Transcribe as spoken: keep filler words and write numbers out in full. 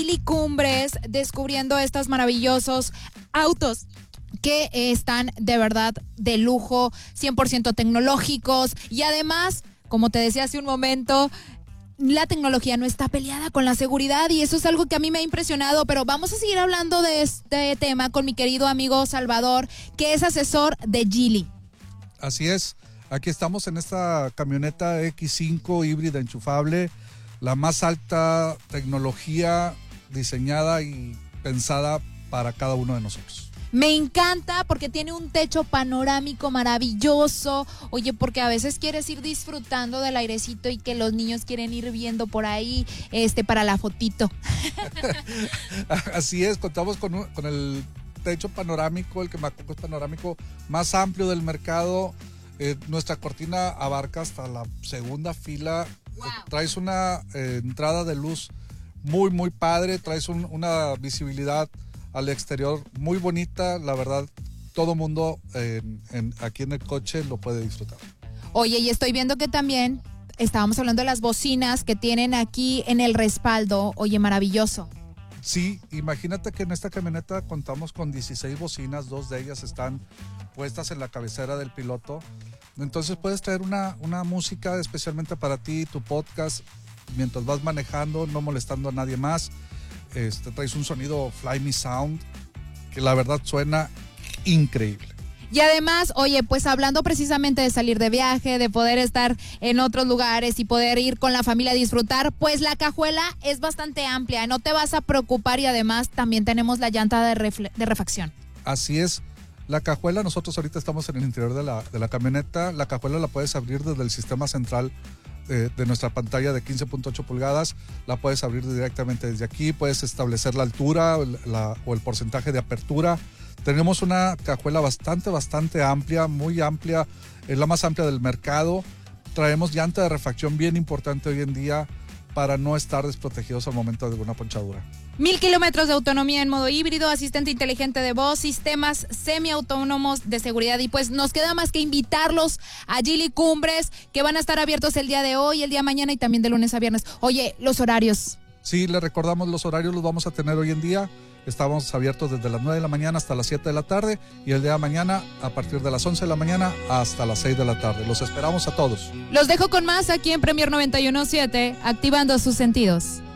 Geely Cumbres, descubriendo estos maravillosos autos que están de verdad de lujo, cien por ciento tecnológicos y además, como te decía hace un momento, la tecnología no está peleada con la seguridad y eso es algo que a mí me ha impresionado, pero vamos a seguir hablando de este tema con mi querido amigo Salvador, que es asesor de Geely. Así es, aquí estamos en esta camioneta equis cinco híbrida enchufable, la más alta tecnología diseñada y pensada para cada uno de nosotros. Me encanta porque tiene un techo panorámico maravilloso. Oye, porque a veces quieres ir disfrutando del airecito y que los niños quieren ir viendo por ahí este para la fotito. Así es, contamos con, un, con el techo panorámico, el quemacocos panorámico más amplio del mercado. Eh, nuestra cortina abarca hasta la segunda fila. Wow. Traes una eh, entrada de luz muy, muy padre. Traes un, una visibilidad al exterior muy bonita, la verdad, todo mundo eh, en, aquí en el coche lo puede disfrutar. Oye, y estoy viendo que también estábamos hablando de las bocinas que tienen aquí en el respaldo. Oye, maravilloso. Sí, imagínate que en esta camioneta contamos con dieciséis bocinas, dos de ellas están puestas en la cabecera del piloto. Entonces puedes traer una, una música especialmente para ti, tu podcast, mientras vas manejando, no molestando a nadie más. Este, traes un sonido Fly Me Sound que la verdad suena increíble. Y además, oye, pues hablando precisamente de salir de viaje, de poder estar en otros lugares y poder ir con la familia a disfrutar, pues la cajuela es bastante amplia, no te vas a preocupar y además también tenemos la llanta de, refle- de refacción. Así es, la cajuela, nosotros ahorita estamos en el interior de la, de la camioneta, la cajuela la puedes abrir desde el sistema central de, de nuestra pantalla de quince punto ocho pulgadas, la puedes abrir directamente desde aquí, puedes establecer la altura la, o el porcentaje de apertura. Tenemos una cajuela bastante, bastante amplia, muy amplia, es la más amplia del mercado. Traemos llanta de refacción bien importante hoy en día para no estar desprotegidos al momento de una ponchadura. Mil kilómetros de autonomía en modo híbrido, asistente inteligente de voz, sistemas semiautónomos de seguridad y pues nos queda más que invitarlos a Geely Cumbres que van a estar abiertos el día de hoy, el día de mañana y también de lunes a viernes. Oye, los horarios. Sí, le recordamos los horarios, los vamos a tener hoy en día. Estamos abiertos desde las nueve de la mañana hasta las siete de la tarde y el día de mañana a partir de las once de la mañana hasta las seis de la tarde. Los esperamos a todos. Los dejo con más aquí en Premier noventa y uno punto siete, activando sus sentidos.